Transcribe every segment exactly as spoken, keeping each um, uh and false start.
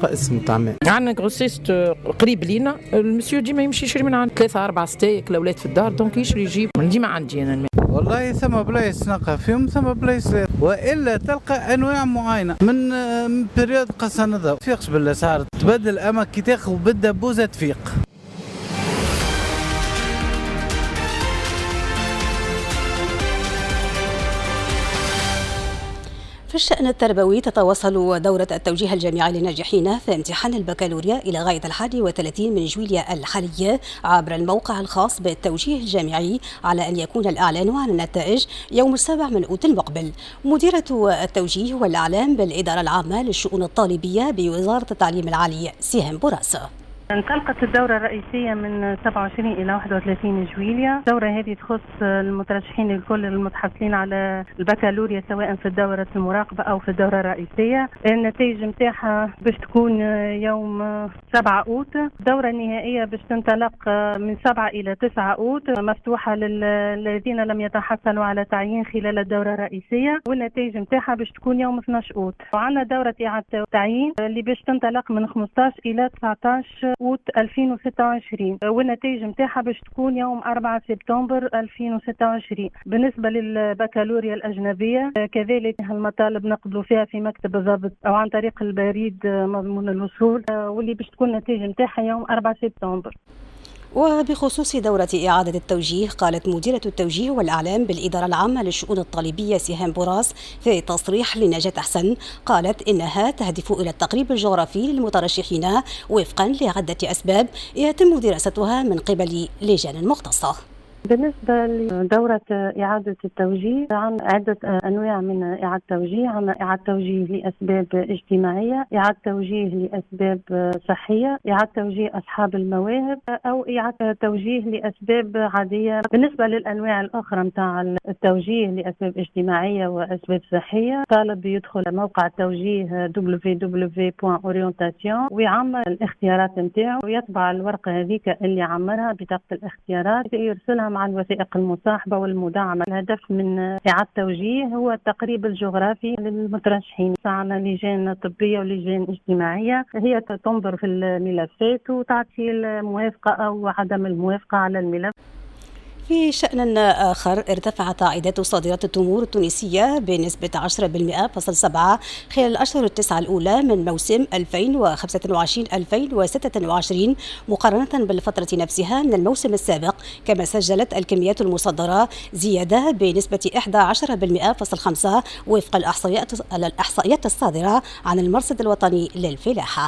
ناقص نتاع ماء. عندنا غروسيست قريب لينا، المسيو ديما يمشي يشري من عند ثلاثة أربعة ستايك الأولاد في الدار، دونك يشري يجيب من ديما عندي أنا الماء. والله ثم بلايص نلقى فيهم ثم بلايص لا، والا تلقى انواع معينه من من بريود قصنده تفيقش بالاسعار تبدل، اما كي تاخذ بالدبوزه تفيق. في الشأن التربوي تتواصل دورة التوجيه الجامعي للناجحين في امتحان البكالوريا إلى غاية الحادي وثلاثين من جويلية الحالي عبر الموقع الخاص بالتوجيه الجامعي، على أن يكون الإعلان عن النتائج يوم السابع من أوت المقبل. مديرة التوجيه والإعلام بالإدارة العامة للشؤون الطالبية بوزارة التعليم العالي سهام بوراسة. انطلقت الدورة الرئيسية من سبعة وعشرين إلى واحد وثلاثين جويلية. الدورة هذه تخص المترشحين الكل المتحصلين على البكالوريا سواء في الدورة المراقبة أو في الدورة الرئيسية. النتائج متاعها باش تكون يوم سبعة أوت. الدورة النهائية باش تنطلق من سبعة إلى تسعة أوت، مفتوحة للذين لم يتحصلوا على تعيين خلال الدورة الرئيسية، والنتائج متاعها باش تكون يوم اثناش أوت. وعندنا دورة إعادة التعيين اللي باش تنطلق من خمسطاش إلى تسعطاش أوت ألفين وستة وعشرين، والنتائج متاعها باش تكون يوم أربعة سبتمبر ألفين وستة وعشرين. بالنسبة للبكالوريا الأجنبية كذلك المطالب نقبلوا فيها في مكتب الضبط أو عن طريق البريد مضمون الوصول، واللي باش تكون النتائج متاعها يوم أربعة سبتمبر. وبخصوص دورة إعادة التوجيه، قالت مديرة التوجيه والإعلام بالإدارة العامة للشؤون الطالبية سهام بوراس في تصريح لنجاة أحسن، قالت إنها تهدف إلى التقريب الجغرافي للمترشحين وفقا لعدة أسباب يتم دراستها من قبل لجان مختصة. بالنسبة لدورة إعادة التوجيه عن عدة أنواع من إعادة التوجيه. عن إعادة توجيه لأسباب اجتماعية، إعادة توجيه لأسباب صحية، إعادة توجيه أصحاب المواهب، أو إعادة توجيه لأسباب عادية. بالنسبة للأنواع الأخرى متاع التوجيه لأسباب اجتماعية وأسباب صحية، طالب يدخل موقع التوجيه دبليو دبليو دبليو بوان أورينتاسيون ويعمر الاختيارات متاعه ويطبع الورقة هذيك اللي عمرها بطاقة الاختيارات، يرسلها مع الوثائق المصاحبة والمدعمة. الهدف من إعادة التوجيه هو التقريب الجغرافي للمترشحين. عندنا لجان طبية ولجان اجتماعية، هي تنظر في الملفات وتعطي الموافقة أو عدم الموافقة على الملف. في شأن آخر، ارتفعت عائدات صادرات التمور التونسية بنسبة عشرة بالمئة فاصل سبعة خلال الأشهر التسعة الأولى من موسم ألفين وخمسة وعشرين ألفين وستة وعشرين مقارنة بالفترة نفسها من الموسم السابق، كما سجلت الكميات المصدرة زيادة بنسبة إحدى عشرة بالمئة فاصل خمسة وفق الإحصائيات الإحصائيات الصادرة عن المرصد الوطني للفلاحة.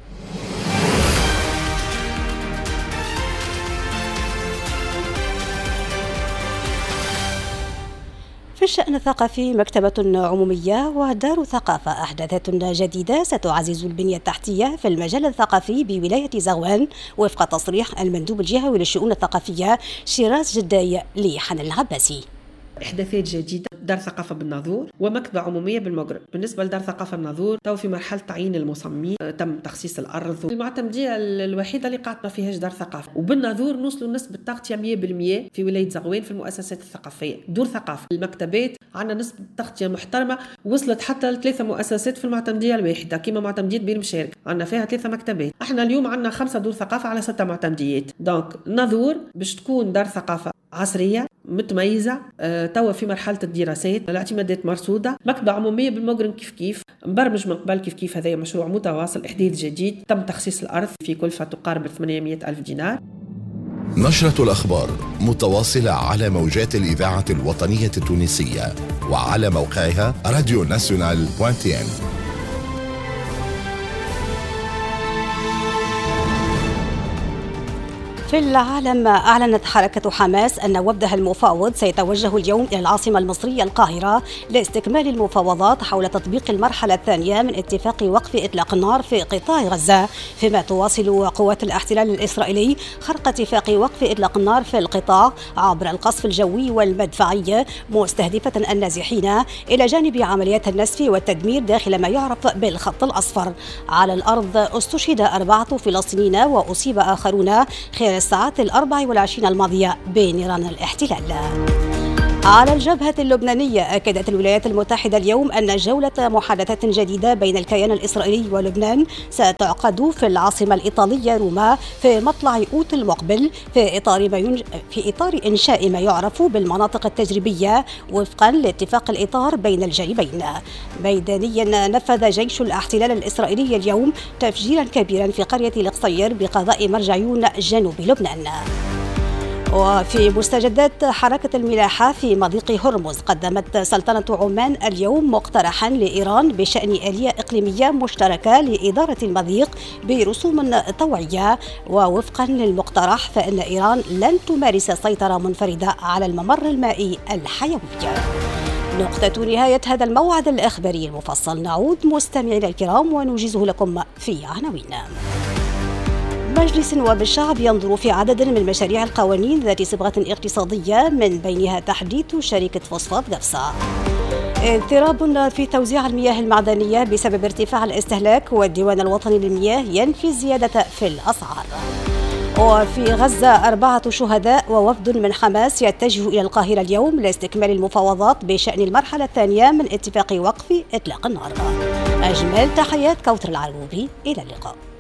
في الشأن الثقافي، مكتبة عمومية ودار ثقافة أحداثات جديدة ستعزز البنية التحتية في المجال الثقافي بولاية زغوان وفق تصريح المندوب الجهوي للشؤون الثقافية شيراز جداي لحنان العباسي. إحداثات جديدة، دار ثقافة بالناظور ومكتبة عمومية بالمغرب. بالنسبة لدار ثقافة الناظور تو في مرحلة تعيين المصممين، تم تخصيص الأرض. المعتمدية الوحيدة اللي قاعدة ما فيهاش دار ثقافة. وبالناظور نوصلوا نسبة تغطية مية بالمية في ولاية زغوان في المؤسسات الثقافية. دور ثقافة المكتبات عندنا نسبة تغطية محترمة، وصلت حتى لثلاثة مؤسسات في المعتمدية الواحدة كما معتمدية بير مشارك، عندنا فيها ثلاثة مكتبات. احنا اليوم عندنا خمسة دور ثقافة على ستة معتمديات. دونك ناظور باش تكون دار ثقافة عصرية متميزة، أه توا في مرحلة الدراسات، الاعتمادات مرصودة. مكتبة عمومية بالمغرب كيف كيف مبرمج من قبل كيف كيف. هذا مشروع متواصل إحداث جديد، تم تخصيص الأرض في كلفة تقارب ثمانمئة ألف دينار. نشرة الأخبار متواصلة على موجات الإذاعة الوطنية التونسية وعلى موقعها راديو ناسيونال دوت تي ان. في العالم، أعلنت حركة حماس أن وفدها المفاوض سيتوجه اليوم إلى العاصمة المصرية القاهرة لاستكمال المفاوضات حول تطبيق المرحلة الثانية من اتفاق وقف إطلاق النار في قطاع غزة، فيما تواصل قوات الاحتلال الإسرائيلي خرق اتفاق وقف إطلاق النار في القطاع عبر القصف الجوي والمدفعي، مستهدفة النازحين إلى جانب عمليات النسف والتدمير داخل ما يعرف بالخط الأصفر. على الأرض استشهد أربعة فلسطينيين وأصيب آخرون خلال الساعات الأربع والعشرين الماضية بنيران الاحتلال. على الجبهة اللبنانية، أكدت الولايات المتحدة اليوم أن جولة محادثات جديدة بين الكيان الإسرائيلي ولبنان ستعقد في العاصمة الإيطالية روما في مطلع أوت المقبل في إطار ما ينج... في إطار إنشاء ما يعرف بالمناطق التجريبية وفقا لاتفاق الإطار بين الجانبين. ميدانيا، نفذ جيش الاحتلال الإسرائيلي اليوم تفجيرا كبيرا في قرية القصير بقضاء مرجعيون جنوب لبنان. وفي مستجدات حركة الملاحة في مضيق هرمز، قدمت سلطنة عمان اليوم مقترحا لإيران بشأن آلية إقليمية مشتركة لإدارة المضيق برسوم طوعية. ووفقا للمقترح فإن إيران لن تمارس سيطرة منفردة على الممر المائي الحيوي. نقطة نهاية هذا الموعد الإخباري المفصل. نعود مستمعينا الكرام ونوجزه لكم في عناوين. مجلس نواب الشعب ينظر في عدد من مشاريع القوانين ذات صبغة اقتصادية، من بينها تحديث شركة فوسفات قفصة. اضطراب في توزيع المياه المعدنية بسبب ارتفاع الاستهلاك، والديوان الوطني للمياه ينفي الزيادة في الأسعار. وفي غزة أربعة شهداء ووفد من حماس يتجه إلى القاهرة اليوم لاستكمال المفاوضات بشأن المرحلة الثانية من اتفاق وقف إطلاق النار. أجمل تحيات كوثر العربوبي، إلى اللقاء.